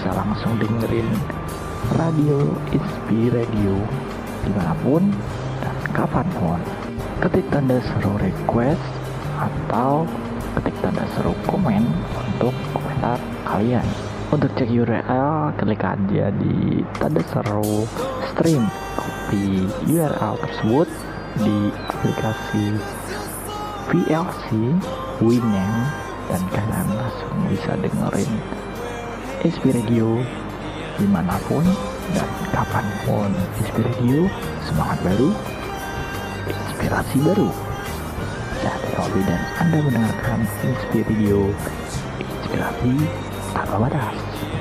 bisa langsung dengerin radio Inspire Radio dimanapun dan kapanpun. Ketik tanda seru request atau ketik tanda seru komen untuk komentar kalian. Untuk cek URL, klik aja di tanda seru stream. Copy URL tersebut di aplikasi VLC, Winamp, dan kalian langsung bisa dengerin Inspire Radio dimanapun dan kapanpun. Inspire Radio, semangat baru, inspirasi baru. Saya Robi dan Anda mendengarkan Inspire Radio, inspirasi tanpa batas.